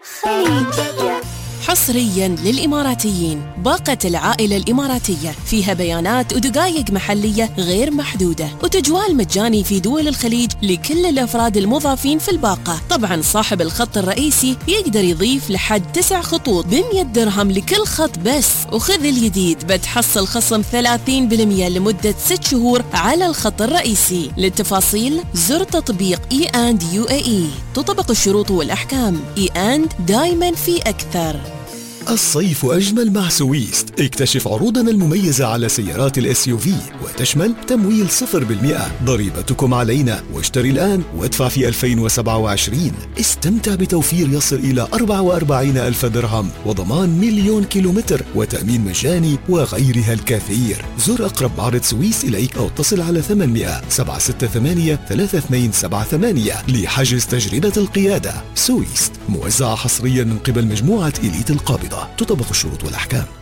خليجية. حصرياً للإماراتيين، باقة العائلة الإماراتية فيها بيانات ودقائق محلية غير محدودة وتجوال مجاني في دول الخليج لكل الأفراد المضافين في الباقة. طبعاً صاحب الخط الرئيسي يقدر يضيف لحد 9 خطوط ب100 درهم لكل خط بس. وخذ الجديد، بتحصل خصم 30% لمدة 6 شهور على الخط الرئيسي. للتفاصيل زر تطبيق E&, تطبق الشروط والأحكام. E&, دايماً في أكثر. الصيف أجمل مع سويست. اكتشف عروضنا المميزة على سيارات الSUV وتشمل تمويل 0%، ضريبتكم علينا، واشتري الآن وادفع في 2027. استمتع بتوفير يصل إلى 44,000 درهم وضمان 1,000,000 كيلومتر وتأمين مجاني وغيرها الكثير. زر أقرب معرض سويس إليك أو اتصل على 800-768-3278 لحجز تجربة القيادة. سويست موزعة حصريا من قبل مجموعة إليت القابضة. تطبق الشروط والأحكام.